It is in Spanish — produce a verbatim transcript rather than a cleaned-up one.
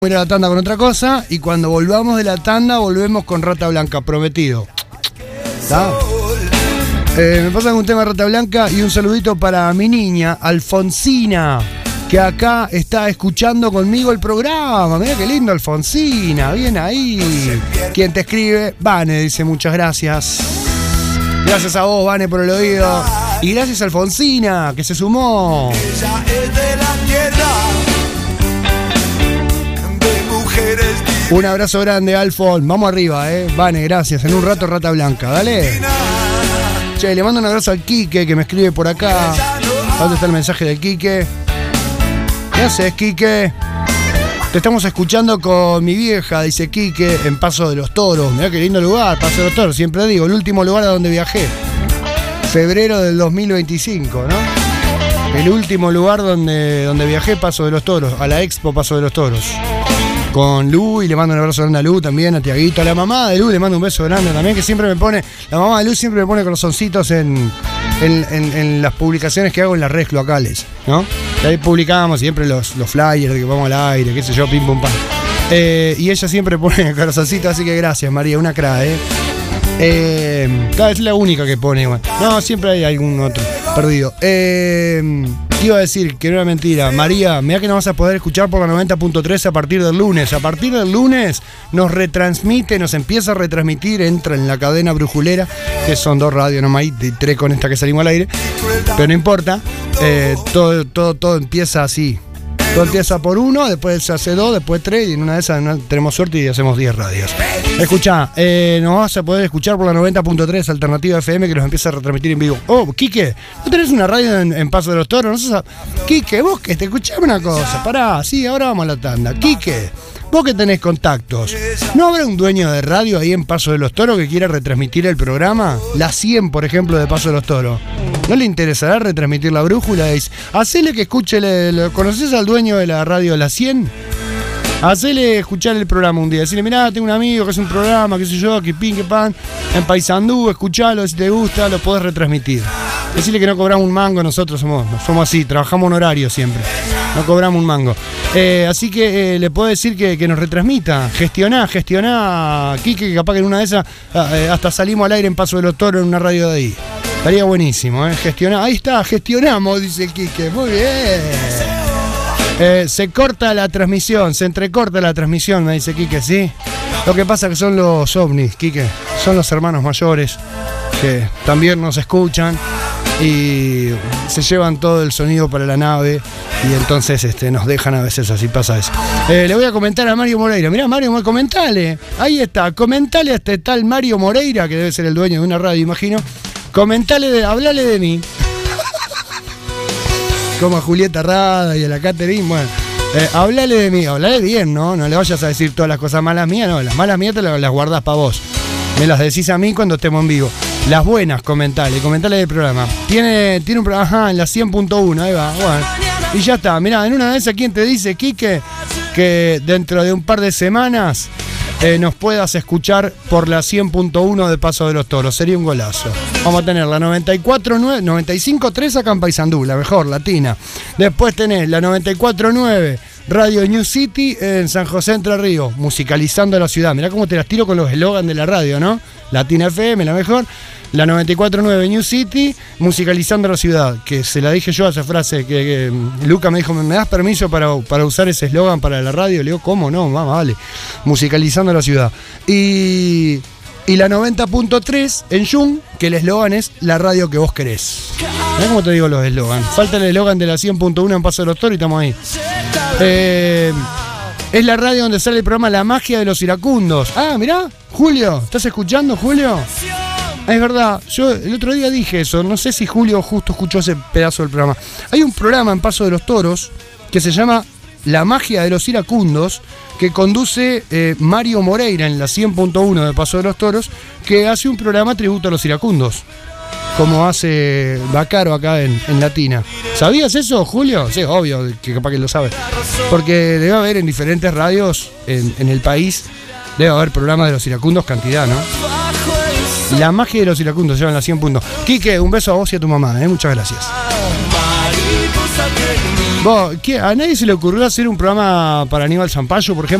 Ir a la tanda con otra cosa y cuando volvamos de la tanda volvemos con Rata Blanca, prometido. ¿Está? Eh, me pasan un tema de Rata Blanca y un saludito para mi niña, Alfonsina, que acá está escuchando conmigo el programa. Mirá qué lindo, Alfonsina, bien ahí. ¿Quién te escribe? Vane, dice muchas gracias. Gracias a vos, Vane, por el oído. Y gracias a Alfonsina, que se sumó. Ella es de la tierra. Un abrazo grande, Alfon. Vamos arriba, eh. Vane, gracias. En un rato, Rata Blanca. Dale. Che, le mando un abrazo al Quique, que me escribe por acá. ¿Dónde está el mensaje del Quique? ¿Qué haces, Quique? Te estamos escuchando con mi vieja, dice Quique, en Paso de los Toros. Mirá qué lindo lugar, Paso de los Toros. Siempre digo, el último lugar a donde viajé. Febrero del dos mil veinticinco, ¿no? El último lugar donde, donde viajé, Paso de los Toros. A la Expo Paso de los Toros. Con Lu, y le mando un abrazo grande a Lu también, a Tiaguito, a la mamá de Lu le mando un beso grande también, que siempre me pone, la mamá de Lu siempre me pone corazoncitos en, en, en, en las publicaciones que hago en las redes locales, ¿no? Y ahí publicamos siempre los, los flyers de que vamos al aire, qué sé yo, pim pum pam. Eh, y ella siempre pone corazoncitos, así que gracias, María, una cra, ¿eh? Eh, cada vez es la única que pone igual. No, siempre hay algún otro perdido. Eh, iba a decir que no era mentira. María, mirá que nos vas a poder escuchar por la noventa punto tres a partir del lunes. A partir del lunes nos retransmite, nos empieza a retransmitir, entra en la cadena brujulera, que son dos radios nomás y tres con esta que salimos al aire. Pero no importa, eh, todo, todo, todo empieza así. Todo empieza por uno, después se hace dos, después tres, y en una de esas no, tenemos suerte y hacemos diez radios. Escuchá, eh, nos vas a poder escuchar por la noventa punto tres Alternativa F M, que nos empieza a retransmitir en vivo. Oh, Quique, ¿no tenés una radio en, en Paso de los Toros? ¿No sos a... Quique, vos que te escuchame una cosa, pará, sí, ahora vamos a la tanda. Quique, vos que tenés contactos, ¿no habrá un dueño de radio ahí en Paso de los Toros que quiera retransmitir el programa? La cien, por ejemplo, de Paso de los Toros. ¿No le interesará retransmitir la brújula? Hacele que escuche, ¿lo conocés al dueño de la radio La cien? Hacele escuchar el programa un día. Decirle, mirá, tengo un amigo que hace un programa, qué sé yo, que pin, que pan, en Paysandú, escuchalo, si te gusta, lo podés retransmitir. Decirle que no cobramos un mango, nosotros somos, somos así, trabajamos en horario siempre. No cobramos un mango. Eh, así que eh, le puedo decir que, que nos retransmita. Gestioná, gestioná, Quique, que capaz que en una de esas eh, hasta salimos al aire en Paso de los Toros en una radio de ahí. Estaría buenísimo, ¿eh? Gestioná. Ahí está, gestionamos, dice Quique. Muy bien. Eh, se corta la transmisión, se entrecorta la transmisión, me dice Quique, ¿sí? Lo que pasa que son los ovnis, Quique. Son los hermanos mayores que también nos escuchan y se llevan todo el sonido para la nave y entonces este, nos dejan a veces, así pasa eso. Eh, le voy a comentar a Mario Moreira. Mirá, Mario, comentale. Ahí está, comentale a este tal Mario Moreira, que debe ser el dueño de una radio, imagino. Comentale, de, hablale de mí. Como a Julieta Rada y a la Catherine, bueno. Eh, hablale de mí, hablale bien, ¿no? No le vayas a decir todas las cosas malas mías, no. Las malas mías te las, las guardás para vos. Me las decís a mí cuando estemos en vivo. Las buenas, comentale, comentale del programa. Tiene, tiene un programa, ajá, en la cien punto uno, ahí va, bueno. Y ya está, mirá, en una de esas, ¿quién te dice, Quique, que dentro de un par de semanas eh, nos puedas escuchar por la cien punto uno de Paso de los Toros? Sería un golazo. Vamos a tener la noventa y cuatro nueve, noventa y cinco punto tres acá en Paysandú, la mejor, latina. Después tenés la noventa y cuatro punto nueve Radio New City en San José Entre Ríos, musicalizando la ciudad. Mirá cómo te las tiro con los eslogans de la radio, ¿no? Latina F M, la mejor. La noventa y cuatro punto nueve New City, musicalizando la ciudad. Que se la dije yo a esa frase, que, que Luca me dijo, ¿me das permiso para, para usar ese eslogan para la radio? Le digo, ¿cómo no? Mamá, vale. Musicalizando la ciudad. Y... Y la noventa punto tres en Jung, que el eslogan es la radio que vos querés. Mirá cómo te digo los eslogans. Falta el eslogan de la cien punto uno en Paso de los Toros y estamos ahí. Eh, es la radio donde sale el programa La Magia de los Iracundos. Ah, mirá, Julio, ¿estás escuchando, Julio? Ah, es verdad, yo el otro día dije eso, no sé si Julio justo escuchó ese pedazo del programa. Hay un programa en Paso de los Toros que se llama La Magia de los Iracundos, que conduce eh, Mario Moreira en la cien punto uno de Paso de los Toros, que hace un programa tributo a los iracundos, como hace Bacaro acá en, en Latina. ¿Sabías eso, Julio? Sí, obvio, que capaz que lo sabes. Porque debe haber en diferentes radios en, en el país, debe haber programas de los iracundos, cantidad, ¿no? La Magia de los Iracundos, llevan la cien puntos. Quique, un beso a vos y a tu mamá, ¿eh? Muchas gracias. Mariposa que Vos, ¿qué? ¿A nadie se le ocurrió hacer un programa para Aníbal Zampayo, por ejemplo?